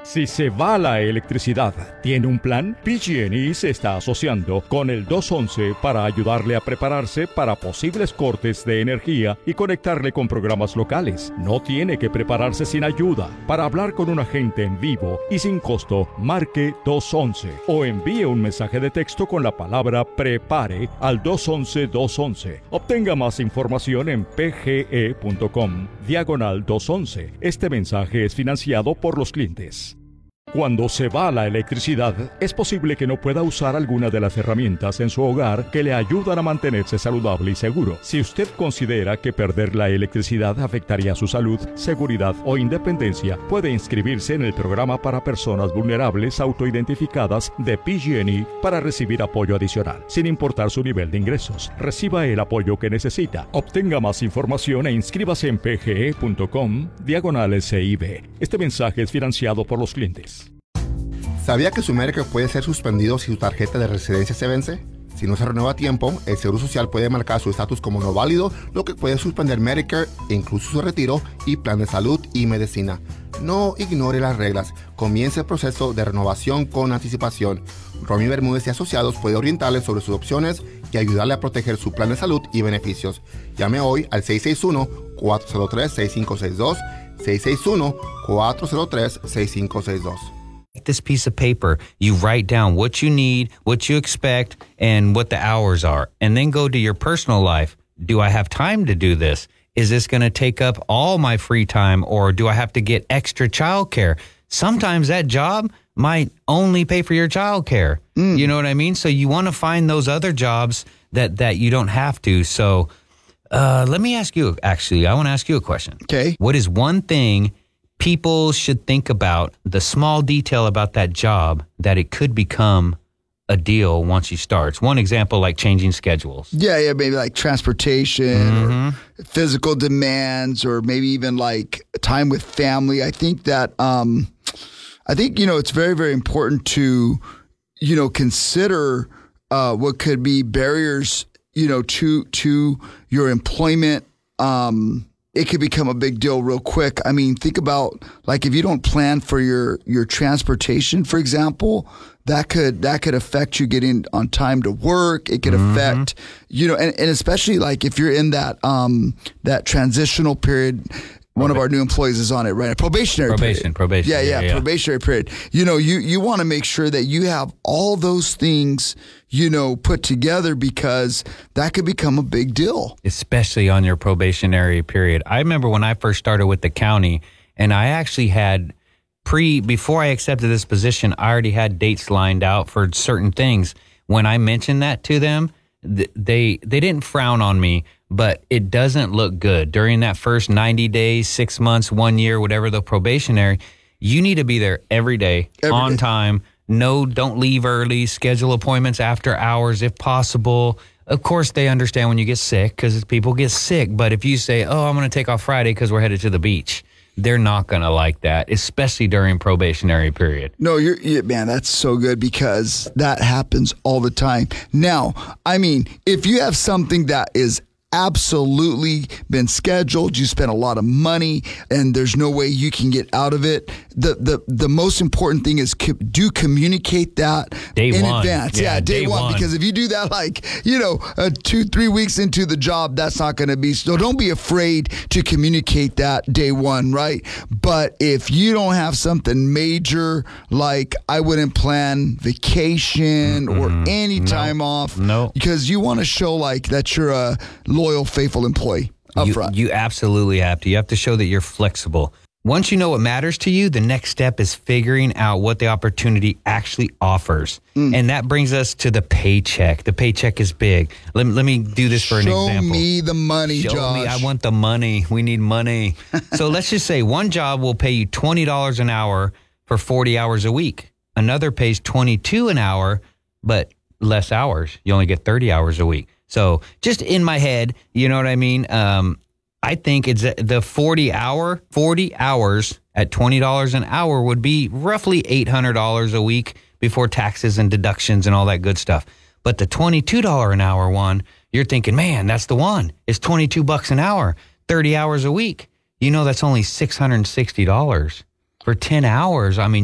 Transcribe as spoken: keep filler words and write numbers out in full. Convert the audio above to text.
Si se va la electricidad, ¿tiene un plan? P G and E se está asociando con el dos once para ayudarle a prepararse para posibles cortes de energía y conectarle con programas locales. No tiene que prepararse sin ayuda. Para hablar con un agente en vivo y sin costo, marque dos once o envíe un mensaje de texto con la palabra PREPARE al dos once dos once. Obtenga más información en pge.com diagonal dos once. Este mensaje es financiado por los clientes. Cuando se va la electricidad, es posible que no pueda usar alguna de las herramientas en su hogar que le ayudan a mantenerse saludable y seguro. Si usted considera que perder la electricidad afectaría su salud, seguridad o independencia, puede inscribirse en el programa para personas vulnerables autoidentificadas de P G and E para recibir apoyo adicional. Sin importar su nivel de ingresos, reciba el apoyo que necesita. Obtenga más información e inscríbase en pge.com diagonal S I B. Este mensaje es financiado por los clientes. ¿Sabía que su Medicare puede ser suspendido si su tarjeta de residencia se vence? Si no se renueva a tiempo, el Seguro Social puede marcar su estatus como no válido, lo que puede suspender Medicare, incluso su retiro y plan de salud y medicina. No ignore las reglas. Comience el proceso de renovación con anticipación. Romy Bermúdez y Asociados puede orientarle sobre sus opciones y ayudarle a proteger su plan de salud y beneficios. Llame hoy al seis seis uno, cuatro cero tres, seis cinco seis dos, seis seis uno, cuatro cero tres, seis cinco seis dos. This piece of paper, you write down what you need, what you expect, and what the hours are, and then go to your personal life. Do I have time to do this? Is this going to take up all my free time, or do I have to get extra childcare? Sometimes that job might only pay for your childcare. Mm. You know what I mean? So you want to find those other jobs that, that you don't have to. So uh, let me ask you, actually, I want to ask you a question. Okay. What is one thing people should think about, the small detail about that job, that it could become a deal once you start? It's one example, like changing schedules. Yeah, yeah, maybe like transportation, mm-hmm. or physical demands, or maybe even like time with family. I think that, um, I think, you know, it's very, very important to, you know, consider uh, what could be barriers, you know, to to your employment. Um, it could become a big deal real quick. I mean, think about, like, if you don't plan for your, your transportation, for example, that could, that could affect you getting on time to work. It could mm-hmm. affect, you know, and, and especially like if you're in that, um, that transitional period. One of our new employees is on it, right? A probationary probation, period. Probation, yeah, yeah, yeah, yeah. probationary period. You know, you, you want to make sure that you have all those things, you know, put together, because that could become a big deal. Especially on your probationary period. I remember when I first started with the county, and I actually had pre, before I accepted this position, I already had dates lined out for certain things. When I mentioned that to them, th- they they didn't frown on me. But it doesn't look good. During that first ninety days, six months, one year, whatever the probationary, you need to be there every day, every on day. time. No, don't leave early. Schedule appointments after hours if possible. Of course, they understand when you get sick, because people get sick. But if you say, oh, I'm going to take off Friday because we're headed to the beach, they're not going to like that, especially during probationary period. No, you're, you, man, that's so good, because that happens all the time. Now, I mean, if you have something that is absolutely been scheduled, you spent a lot of money, and there's no way you can get out of it, the the the most important thing is co- do communicate that day in one. advance. Yeah, yeah day, day one, one. Because if you do that, like, you know, uh, two, three weeks into the job, that's not going to be, so don't be afraid to communicate that day one, right? But if you don't have something major, like I wouldn't plan vacation mm-hmm. or any no. time off, no. because you want to show like that you're a loyal, faithful employee up you, front. You absolutely have to. You have to show that you're flexible. Once you know what matters to you, the next step is figuring out what the opportunity actually offers. Mm. And that brings us to the paycheck. The paycheck is big. Let, let me do this for an Show example. Show me the money, Show Josh. me. I want the money. We need money. So let's just say one job will pay you twenty dollars an hour for forty hours a week. Another pays twenty-two dollars an hour, but less hours. You only get thirty hours a week. So just in my head, you know what I mean? Um, I think it's the forty hour, forty hours at twenty dollars an hour would be roughly eight hundred dollars a week before taxes and deductions and all that good stuff. But the twenty-two dollars an hour one, you're thinking, man, that's the one. It's twenty-two bucks an hour, thirty hours a week. You know, that's only six hundred sixty dollars for ten hours. I mean,